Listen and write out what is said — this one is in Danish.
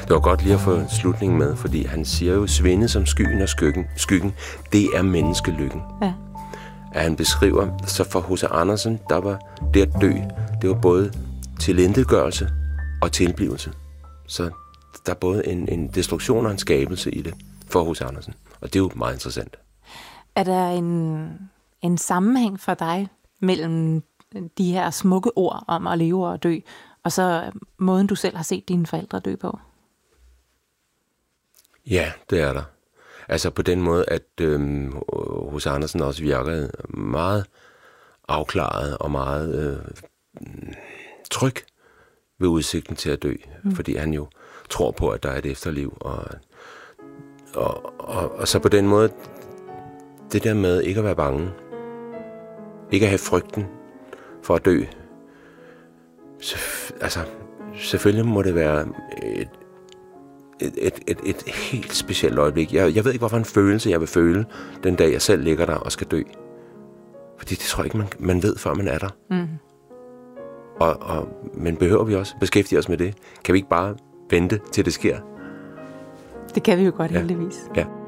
Det var godt lige at få slutningen med, fordi han siger jo, svinde som skyen og skyggen, det er menneskelykken. Ja. At han beskriver, så for H.C. Andersen, der var det at dø, det var både tilintetgørelse og tilblivelse. Så der er både en destruktion og en skabelse i det for H.C. Andersen. Og det er jo meget interessant. Er der en sammenhæng for dig mellem de her smukke ord om at leve og dø, og så måden, du selv har set dine forældre dø på? Ja, det er der. Altså på den måde, at H.C. Andersen også virkede meget afklaret og meget tryg ved udsigten til at dø. Fordi han jo tror på, at der er et efterliv. Og så på den måde, det der med ikke at være bange, ikke at have frygten for at dø. Selvfølgelig må det være et helt specielt øjeblik. Jeg ved ikke, hvorfor en følelse jeg vil føle, den dag jeg selv ligger der og skal dø. Fordi det tror jeg ikke, man ved, før man er der. Men behøver vi også beskæftige os med det? Kan vi ikke bare vente, til det sker? Det kan vi jo godt, heldigvis. Ja.